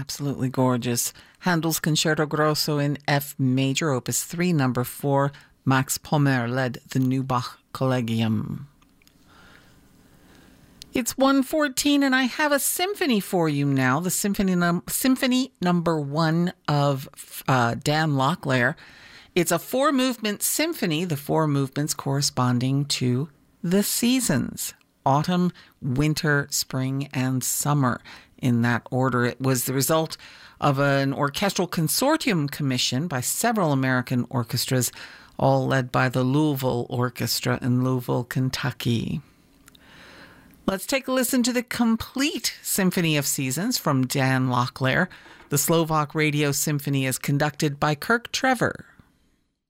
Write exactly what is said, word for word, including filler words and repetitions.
Absolutely gorgeous. Handel's Concerto Grosso in F major, opus three, number four. Max Pommer led the Neubach Collegium. It's one fourteen, and I have a symphony for you now. The symphony, num- symphony number one of uh, Dan Locklear. It's a four-movement symphony, the four movements corresponding to the seasons: autumn, winter, spring, and summer. In that order, it was the result of an orchestral consortium commissioned by several American orchestras, all led by the Louisville Orchestra in Louisville, Kentucky. Let's take a listen to the complete Symphony of Seasons from Dan Locklear. The Slovak Radio Symphony is conducted by Kirk Trevor.